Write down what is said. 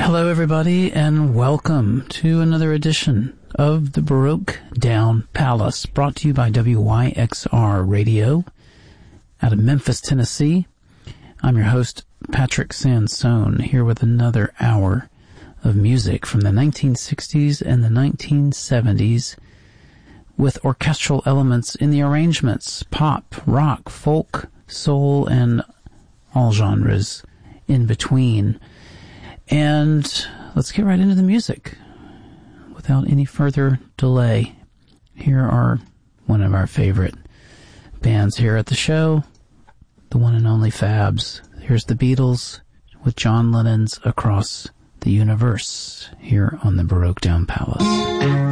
Hello, everybody, and welcome to another edition of the Baroque Down Palace, brought to you by WYXR Radio out of Memphis, Tennessee. I'm your host, Patrick Sansone, here with another hour of music from the 1960s and the 1970s, with orchestral elements in the arrangements, pop, rock, folk, soul, and all genres in between. And let's get right into the music without any further delay. Here are one of our favorite bands here at the show, the one and only Fabs. Here's the Beatles with John Lennon's Across the Universe here on the Baroque Down Palace.